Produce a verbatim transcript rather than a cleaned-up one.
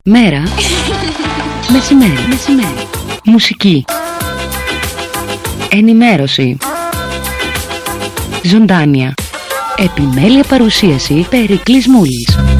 Μέρα. Μεσημέρι. Μεσημέρι. Μουσική. Ενημέρωση. Ζωντάνια. Επιμέλεια παρουσίαση Περικλής Μούλης.